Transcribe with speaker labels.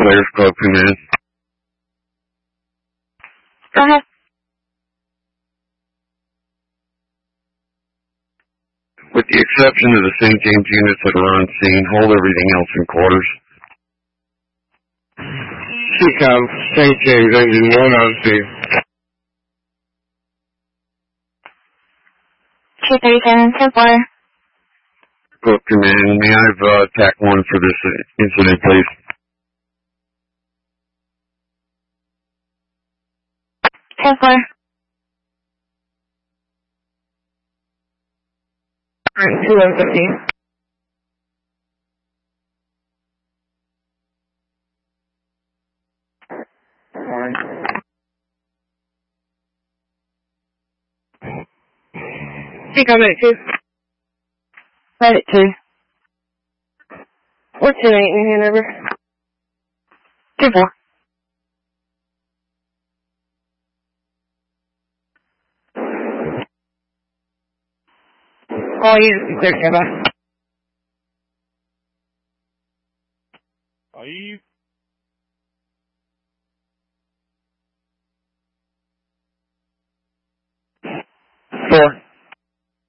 Speaker 1: Players Club, come in.
Speaker 2: Go ahead.
Speaker 1: With the exception of the St. James units that are on scene, hold everything else in quarters.
Speaker 3: CCOM, St. James, Engine 1 on scene.
Speaker 2: 237, 10-4.
Speaker 1: Club, come in. May I have TAC 1 for this incident, please?
Speaker 2: Alright,
Speaker 4: 2-1-15. CCOM at 2.
Speaker 2: right at 2.
Speaker 4: What's your name in here, number?
Speaker 2: 2-4.
Speaker 4: All units, clear, stand by.
Speaker 3: Are you?
Speaker 4: Four.